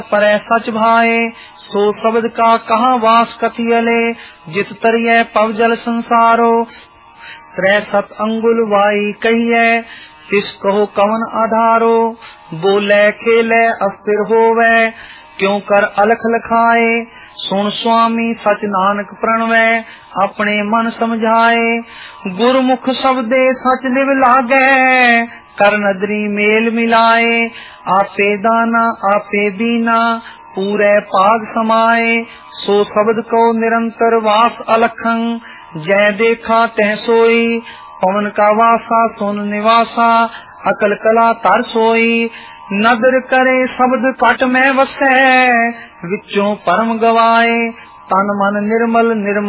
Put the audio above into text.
परै सच भाए, सो शब्द का कहाँ वास कथियले, जित तरिय पव जल संसारो। 63 अंगुल वाई कहिए, तिस कहो कवन आधारो। बोले खेले अस्थिर होवे, क्यों कर अलख लखाए। सुन स्वामी सच नानक प्रणवै, अपने मन समझाए। गुरमुख शब्दे सच निव लागे, कर नदरी मेल मिलाए। आपे दाना आपे दीना, पूरे पाग समाए। सो शब्द को निरंतर वास अलखं, जय देखा तह सोई। पवन का वासा सुन निवासा, अकल कला तर सोई। नदर करे शब्द कट में वसै, विचों परम गवाए। तन मन निर्मल निर्मल